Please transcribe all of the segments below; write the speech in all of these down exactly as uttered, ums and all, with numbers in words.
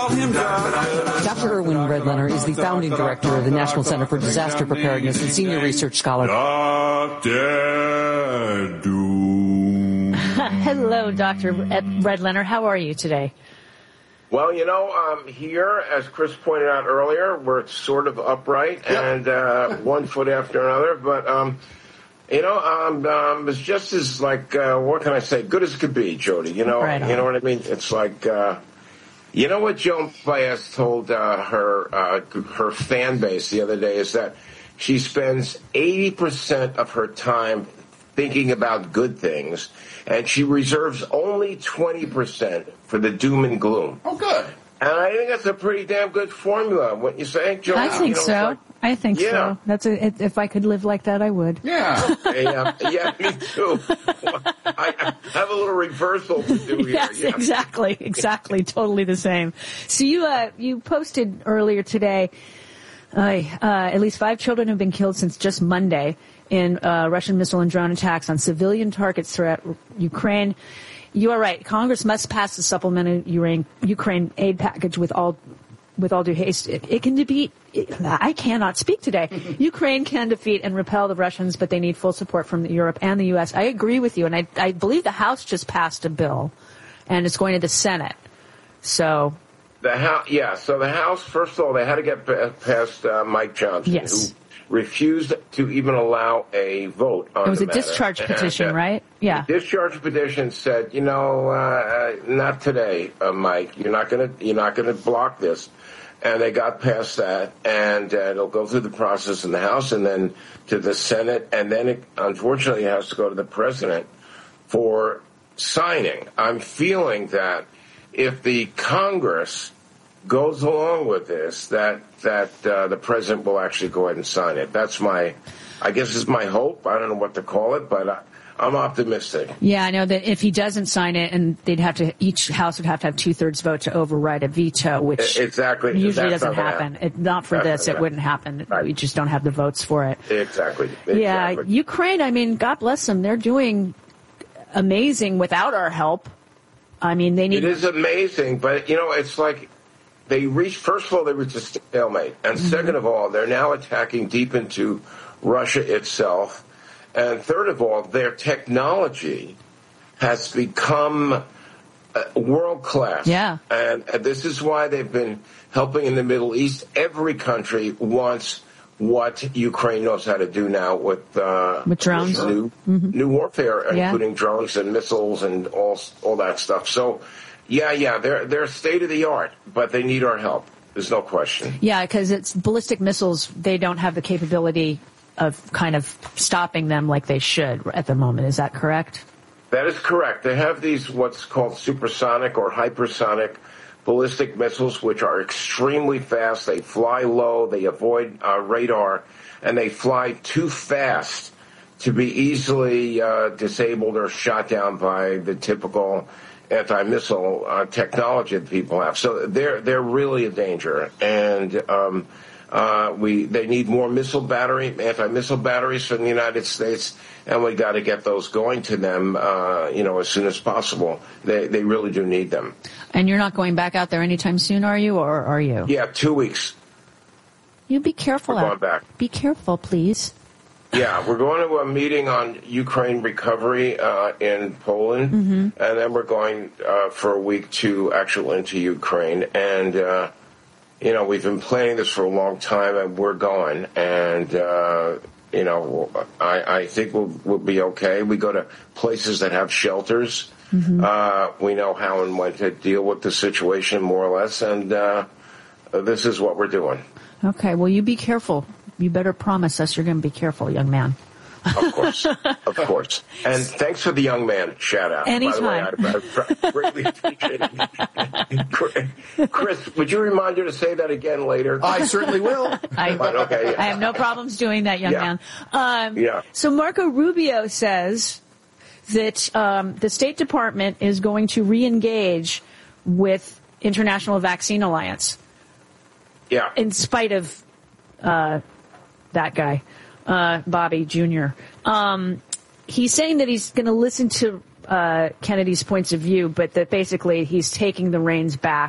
call him Doc. Doctor Erwin Redlener is the founding director of the National Center for Disaster Preparedness and senior research scholar. Doctor Doom. Hello, Doctor Redlener. How are you today? Well, you know, um, here, as Chris pointed out earlier, we're sort of upright Yep. and uh, one foot after another. But, um, you know, um, um, it's just as, like, uh, what can I say, good as it could be, Jody. You know, Right on. you know what I mean? It's like... Uh, You know what Joan Baez told uh, her uh, her fan base the other day is that she spends eighty percent of her time thinking about good things, and she reserves only twenty percent for the doom and gloom. Oh, good. And I think that's a pretty damn good formula. What you say, Joan? I think You know, so. it's like- I think Yeah. so. That's a, it, if I could live like that, I would. Yeah. yeah, yeah, me too. I, I have a little reversal to do here. Yes, yeah. exactly, exactly, totally the same. So you uh, you posted earlier today, uh, uh, at least five children have been killed since just Monday in uh, Russian missile and drone attacks on civilian targets throughout Ukraine. You are right. Congress must pass the supplemental Ukraine aid package with all with all due haste. It, it can defeat. It, I cannot speak today. Ukraine can defeat and repel the Russians, but they need full support from Europe and the U S. I agree with you, and I, I believe the House just passed a bill, and it's going to the Senate. So. The House, yeah. So the House, first of all, they had to get pa- past uh, Mike Johnson, Yes. who refused to even allow a vote on It was the a matter. discharge And, petition, uh, right? Yeah. The discharge petition said, you know, uh, not today, uh, Mike. You're not gonna, you're not gonna block this. And they got past that, and uh, it'll go through the process in the House and then to the Senate, and then it unfortunately has to go to the President for signing. I'm feeling that if the Congress goes along with this, that that uh, the President will actually go ahead and sign it. That's my, I guess, is my hope. I don't know what to call it, but I, I'm optimistic. Yeah, I know that if he doesn't sign it, and they'd have to, each house would have to have two-thirds vote to override a veto, which Exactly. usually That's doesn't not gonna happen. happen. It, not for That's this, not it gonna wouldn't happen. Right. We just don't have the votes for it. Exactly. Yeah, Exactly. Ukraine, I mean, God bless them. They're doing amazing without our help. I mean, they need... It is amazing, but, you know, it's like they reached, first of all, they reached a stalemate. And Mm-hmm. second of all, they're now attacking deep into Russia itself. And third of all, their technology has become uh, world class. Yeah. And, and this is why they've been helping in the Middle East. Every country wants what Ukraine knows how to do now with, uh, With drones. with new, Mm-hmm. new warfare, Yeah. including drones and missiles and all all that stuff. So, yeah, yeah, they're they're state of the art, but they need our help. There's no question. Yeah, because it's ballistic missiles. They don't have the capability of kind of stopping them like they should at the moment. Is that correct? That is correct. They have these what's called supersonic or hypersonic ballistic missiles, which are extremely fast. They fly low, they avoid uh, radar, and they fly too fast to be easily uh, disabled or shot down by the typical anti-missile uh, technology that people have. So they're they're really a danger, and um, uh, we they need more missile battery, anti-missile batteries from the United States, and we got to get those going to them, uh, you know, as soon as possible. They they really do need them. And you're not going back out there anytime soon, are you, or are you? Yeah, two weeks. You be careful. We're going out. back. Be careful, please. Yeah, we're going to a meeting on Ukraine recovery uh, in Poland, Mm-hmm. and then we're going uh, for a week to actually into Ukraine. And, uh, you know, we've been planning this for a long time, and we're going. And, uh, you know, I, I think we'll, we'll be okay. We go to places that have shelters. Mm-hmm. Uh, we know how and when to deal with the situation, more or less, and uh, this is what we're doing. Okay, well, you be careful. You better promise us you're going to be careful, young man. Of course, of course. And thanks for the young man shout out. Anytime. By the way, I, I greatly appreciate it. Chris, would you remind her to say that again later? I certainly will. I, But, okay, yeah. I have no problems doing that, young Yeah. man. Um, Yeah. So Marco Rubio says that um, the State Department is going to re-engage with International Vaccine Alliance Yeah. in spite of uh, that guy, uh, Bobby Junior Um, he's saying that he's going to listen to uh, Kennedy's points of view, but that basically he's taking the reins back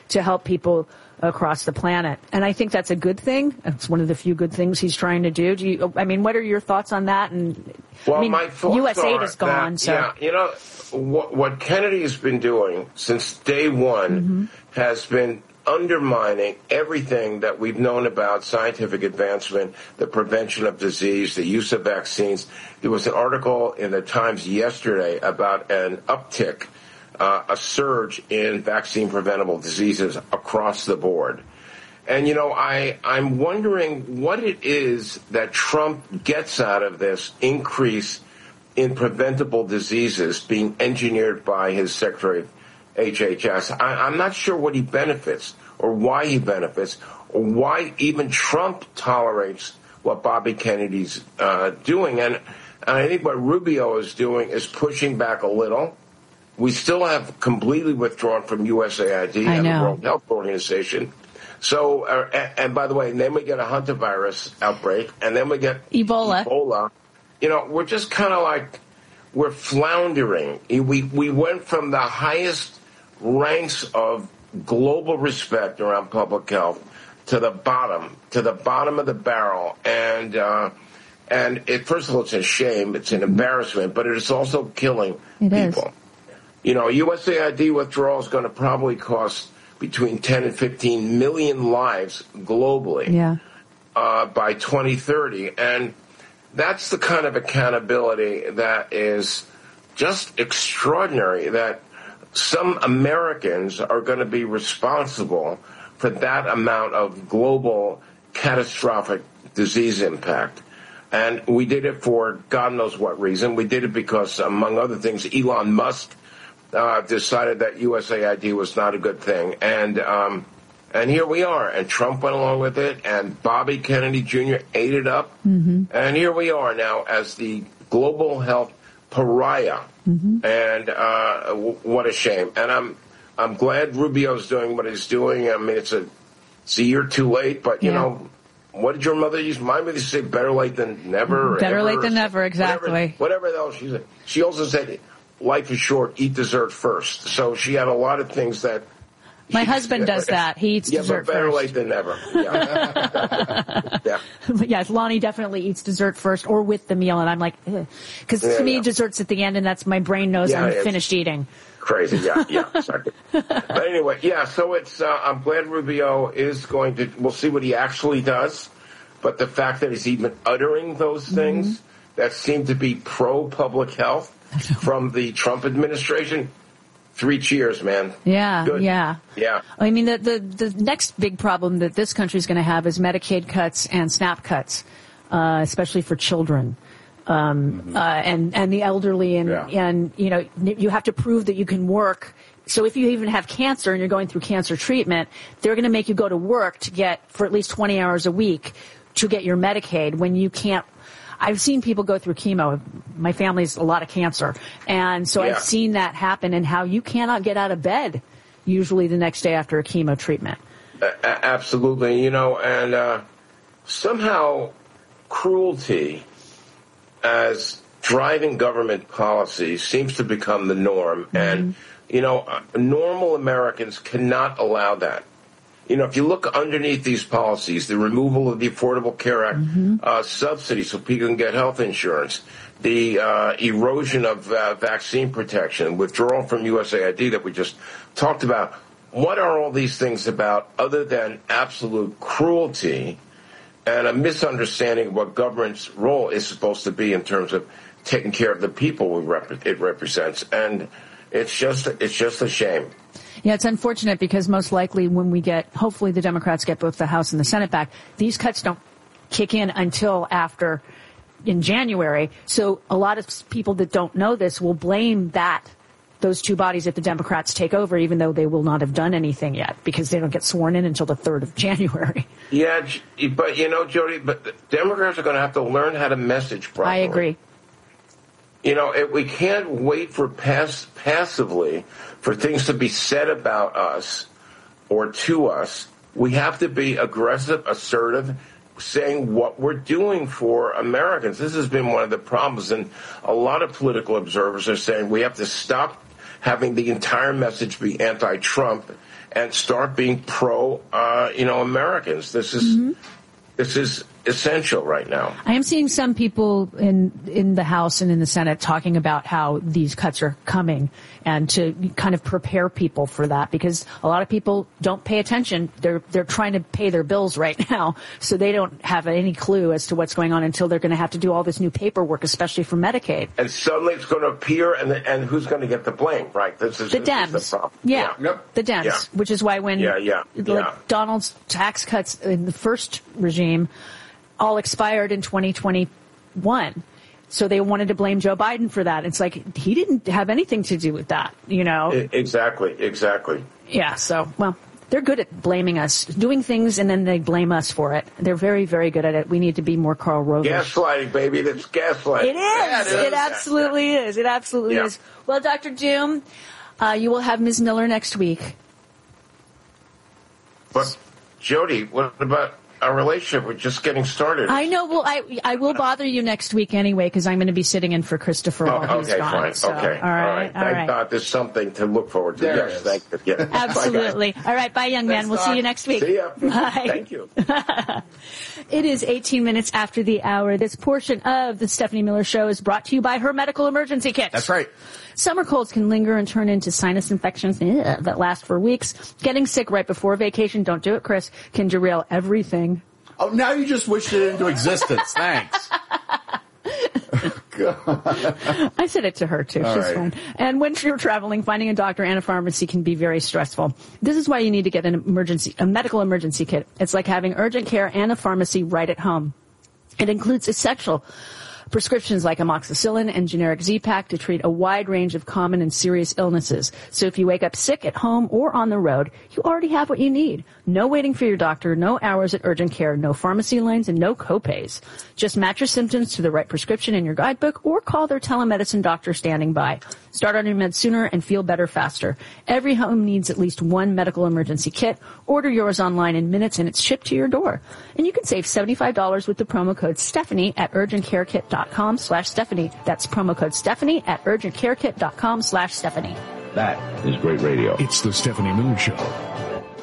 to help people across the planet. And I think that's a good thing. It's one of the few good things he's trying to do. Do you, I mean, what are your thoughts on that? And well, I mean, my thoughts U S aid are is gone. that, so yeah, you know, what, what Kennedy has been doing since day one mm-hmm. has been undermining everything that we've known about scientific advancement, the prevention of disease, the use of vaccines. There was an article in the Times yesterday about an uptick, uh, a surge in vaccine-preventable diseases across the board. And, you know, I, I'm wondering what it is that Trump gets out of this increase in preventable diseases being engineered by his Secretary of H H S. I, I'm not sure what he benefits or why he benefits or why even Trump tolerates what Bobby Kennedy's uh, doing. And, and I think what Rubio is doing is pushing back a little. We still have completely withdrawn from U S A I D I and know. the World Health Organization. So, uh, and, and by the way, and then we get a hantavirus outbreak, and then we get Ebola. Ebola. You know, we're just kind of like, we're floundering. We, we went from the highest ranks of global respect around public health to the bottom, to the bottom of the barrel. And, uh, and it, first of all, it's a shame. It's an embarrassment, but it is also killing it people. Is. You know, U S A I D withdrawal is going to probably cost between ten and fifteen million lives globally yeah. uh, by twenty thirty. And that's the kind of accountability that is just extraordinary, that some Americans are going to be responsible for that amount of global catastrophic disease impact. And we did it for God knows what reason. We did it because, among other things, Elon Musk uh, decided that U S A I D was not a good thing. And um, and here we are. And Trump went along with it, and Bobby Kennedy Junior ate it up. Mm-hmm. And here we are now as the global health pariah. Mm-hmm. And uh, w- what a shame. And I'm I'm glad Rubio's doing what he's doing. I mean, it's a it's a year too late, but you yeah. know, what did your mother use? My mother used to say, "Better late than never." Better ever, late than never, exactly. Whatever, whatever the hell she said. She also said, "Life is short. Eat dessert first." So she had a lot of things that. My husband does that. He eats yeah, dessert but better first. late than never. Yeah. yeah. Yes, Lonnie definitely eats dessert first or with the meal, and I'm like, because Yeah, to me, yeah. dessert's at the end, and that's my brain knows Yeah, I'm it's- finished eating. Crazy, yeah, yeah, exactly. But anyway, yeah, so it's, uh, I'm glad Rubio is going to, we'll see what he actually does, but the fact that he's even uttering those things mm-hmm. that seem to be pro-public health from the Trump administration, three cheers, man. Yeah, Good. yeah. Yeah. I mean, the, the, the next big problem that this country is going to have is Medicaid cuts and SNAP cuts, uh, especially for children. Um, mm-hmm. uh, and, and the elderly and, yeah. and, you know, you have to prove that you can work. So if you even have cancer and you're going through cancer treatment, they're going to make you go to work to get, for at least twenty hours a week to get your Medicaid when you can't. I've seen people go through chemo. My family's a lot of cancer. And so yeah. I've seen that happen and how you cannot get out of bed usually the next day after a chemo treatment. Uh, absolutely. You know, and, uh, somehow cruelty as driving government policy seems to become the norm. Mm-hmm. And, you know, uh, normal Americans cannot allow that. You know, if you look underneath these policies, the removal of the Affordable Care Act mm-hmm. uh, subsidy so people can get health insurance, the uh, erosion of uh, vaccine protection, withdrawal from U S A I D that we just talked about, what are all these things about other than absolute cruelty and a misunderstanding of what government's role is supposed to be in terms of taking care of the people we rep- it represents? And it's just it's just a shame. Yeah, it's unfortunate because most likely when we get, hopefully the Democrats get both the House and the Senate back, these cuts don't kick in until after, in January. So a lot of people that don't know this will blame that, those two bodies if the Democrats take over, even though they will not have done anything yet because they don't get sworn in until the third of January. Yeah, but you know, Jody, but Democrats are going to have to learn how to message properly. I agree. You know, it, we can't wait for pass, passively for things to be said about us or to us. We have to be aggressive, assertive, saying what we're doing for Americans. This has been one of the problems, and a lot of political observers are saying we have to stop having the entire message be anti-Trump and start being pro, uh, you know, Americans. This is mm-hmm. this is essential right now. I am seeing some people in in the House and in the Senate talking about how these cuts are coming and to kind of prepare people for that, because a lot of people don't pay attention. They're they're trying to pay their bills right now, so they don't have any clue as to what's going on until they're going to have to do all this new paperwork, especially for Medicaid. And suddenly it's going to appear, and the, and who's going to get the blame, right? This is the this Dems. Is the problem. Yeah, yeah. Yep. the Dems, yeah. which is why when yeah, yeah, like yeah. Donald's tax cuts in the first regime all expired in twenty twenty-one. So they wanted to blame Joe Biden for that. It's like he didn't have anything to do with that, you know? Exactly, exactly. Yeah, so, well, they're good at blaming us, doing things, and then they blame us for it. They're very, very good at it. We need to be more Karl Rove. Gaslighting, baby. That's gaslighting. It is. Yeah, it, it is. absolutely yeah. is. It absolutely yeah. is. Well, Doctor Doom, uh, you will have Miz Miller next week. But, Jody, what about our relationship? We're just getting started. I know. Well, I I will bother you next week anyway, because I'm going to be sitting in for Christopher oh, while he's okay, gone. fine. So, okay, all right, all right. all Thank right. God, there's something to look forward to. There yes, is. thank you. Yeah. Absolutely. Bye, all right, bye, young man. Thanks, We'll Doc. see you next week. See ya. Bye. Thank you. It is eighteen minutes after the hour. This portion of the Stephanie Miller Show is brought to you by her medical emergency kit. That's right. Summer colds can linger and turn into sinus infections ugh, that last for weeks. Getting sick right before vacation, don't do it, Chris, can derail everything. Oh, now you just wished it into existence. Thanks. God. I said it to her, too. All She's right. fine. And when you're traveling, finding a doctor and a pharmacy can be very stressful. This is why you need to get an emergency, a medical emergency kit. It's like having urgent care and a pharmacy right at home. It includes essential prescriptions like amoxicillin and generic Z-Pak to treat a wide range of common and serious illnesses. So if you wake up sick at home or on the road, you already have what you need. No waiting for your doctor, no hours at urgent care, no pharmacy lines, and no copays. Just match your symptoms to the right prescription in your guidebook or call their telemedicine doctor standing by. Start on your meds sooner and feel better faster. Every home needs at least one medical emergency kit. Order yours online in minutes and it's shipped to your door. And you can save seventy-five dollars with the promo code Stephanie at urgentcarekit.com slash Stephanie. That's promo code Stephanie at urgentcarekit.com slash Stephanie. That is great radio. It's the Stephanie Miller Show.